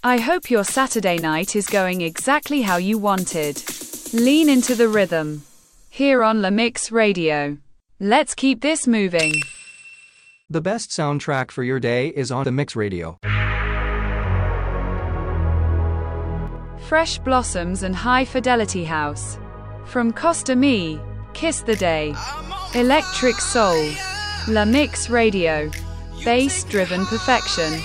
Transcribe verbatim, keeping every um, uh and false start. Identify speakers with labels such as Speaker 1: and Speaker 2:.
Speaker 1: I hope your Saturday night is going exactly how you wanted. Lean into the rhythm. Here on La Mix Radio. Let's keep this moving.
Speaker 2: The best soundtrack for your day is on La Mix Radio.
Speaker 1: Fresh blossoms and high fidelity house. From Costa Me, Kiss the Day. Electric soul. La Mix Radio. Bass driven perfection.